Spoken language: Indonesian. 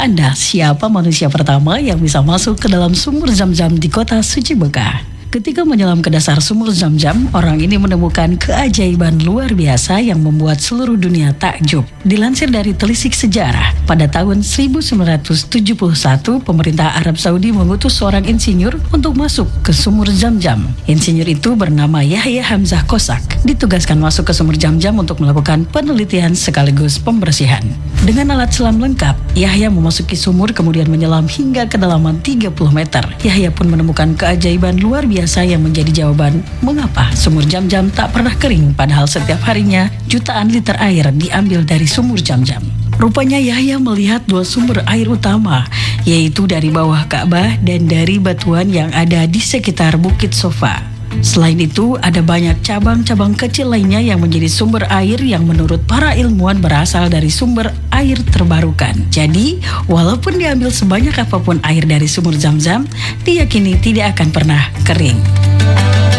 Tahukah Anda siapa manusia pertama yang bisa masuk ke dalam sumur Zam-Zam di kota suci Mekah? Ketika menyelam ke dasar sumur Zam-Zam, orang ini menemukan keajaiban luar biasa yang membuat seluruh dunia takjub. Dilansir dari Telisik Sejarah, pada tahun 1971, pemerintah Arab Saudi mengutus seorang insinyur untuk masuk ke sumur Zam-Zam. Insinyur itu bernama Yahya Hamzah Kosak, ditugaskan masuk ke sumur Zam-Zam untuk melakukan penelitian sekaligus pembersihan. Dengan alat selam lengkap, Yahya memasuki sumur kemudian menyelam hingga kedalaman 30 meter. Yahya pun menemukan keajaiban luar biasa yang menjadi jawaban mengapa sumur Zam-Zam tak pernah kering padahal setiap harinya jutaan liter air diambil dari sumur Zam-Zam. Rupanya Yahya melihat dua sumber air utama, yaitu dari bawah Ka'bah dan dari batuan yang ada di sekitar Bukit Sofa. Selain itu, ada banyak cabang-cabang kecil lainnya yang menjadi sumber air yang menurut para ilmuwan berasal dari sumber air terbarukan. Jadi, walaupun diambil sebanyak apapun air dari sumur Zam-Zam, diyakini tidak akan pernah kering.